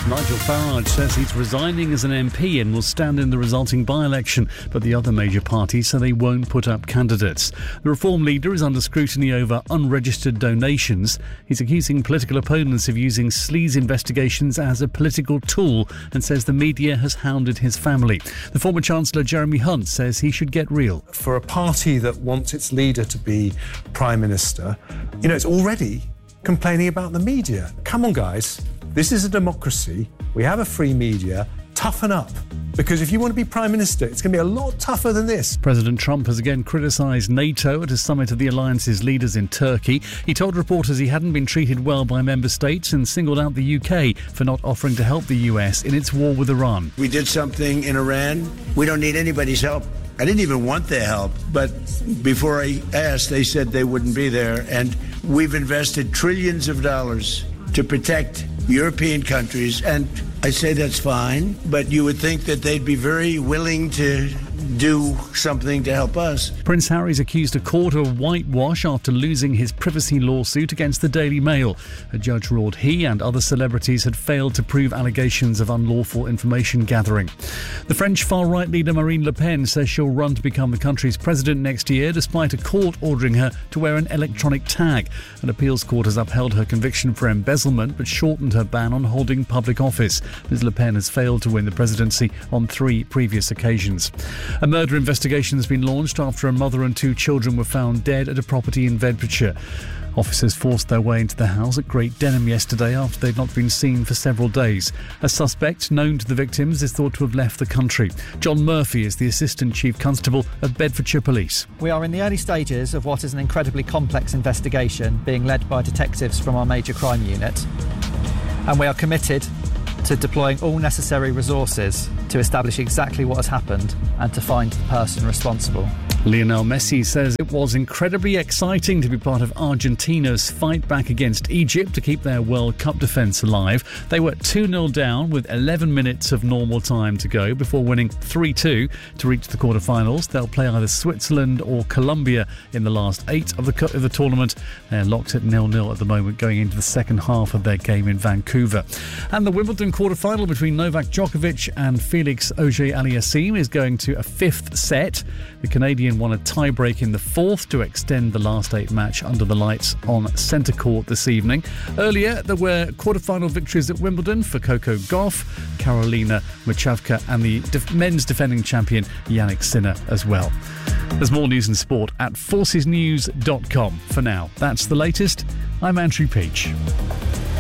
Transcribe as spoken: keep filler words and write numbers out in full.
Nigel Farage says he's resigning as an M P and will stand in the resulting by-election, but the other major parties say they won't put up candidates. The Reform leader is under scrutiny over unregistered donations. He's accusing political opponents of using sleaze investigations as a political tool and says the media has hounded his family. The former Chancellor Jeremy Hunt says he should get real. For a party that wants its leader to be Prime Minister, you know, it's already complaining about the media. Come on, guys. This is a democracy. We have a free media. Toughen up. Because if you want to be Prime Minister, it's going to be a lot tougher than this. President Trump has again criticised NATO at a summit of the alliance's leaders in Turkey. He told reporters he hadn't been treated well by member states and singled out the U K for not offering to help the U S in its war with Iran. We did something in Iran. We don't need anybody's help. I didn't even want their help, but before I asked, they said they wouldn't be there. And we've invested trillions of dollars to protect European countries, and I say that's fine, but you would think that they'd be very willing to do something to help us. Prince Harry's accused a court of whitewash after losing his privacy lawsuit against the Daily Mail. A judge ruled he and other celebrities had failed to prove allegations of unlawful information gathering. The French far-right leader Marine Le Pen says she'll run to become the country's president next year, despite a court ordering her to wear an electronic tag. An appeals court has upheld her conviction for embezzlement but shortened her ban on holding public office. Miz Le Pen has failed to win the presidency on three previous occasions. A murder investigation has been launched after a mother and two children were found dead at a property in Bedfordshire. Officers forced their way into the house at Great Denham yesterday after they'd not been seen for several days. A suspect known to the victims is thought to have left the country. John Murphy is the Assistant Chief Constable of Bedfordshire Police. We are in the early stages of what is an incredibly complex investigation being led by detectives from our major crime unit. And we are committed to deploying all necessary resources to establish exactly what has happened and to find the person responsible. Lionel Messi says it was incredibly exciting to be part of Argentina's fight back against Egypt to keep their World Cup defence alive. They were two nil down with eleven minutes of normal time to go before winning three two to reach the quarter-finals. They'll play either Switzerland or Colombia in the last eight of the, of the tournament. They're locked at nil nil at the moment going into the second half of their game in Vancouver. And the Wimbledon quarter-final between Novak Djokovic and Felix Auger-Aliassime is going to a fifth set. The Canadian won a tie-break in the fourth to extend the last eight match under the lights on centre court this evening. Earlier, there were quarter-final victories at Wimbledon for Coco Gauff, Karolina Muchavka and the def- men's defending champion Yannick Sinner as well. There's more news and sport at forces news dot com. For now, that's the latest. I'm Andrew Peach.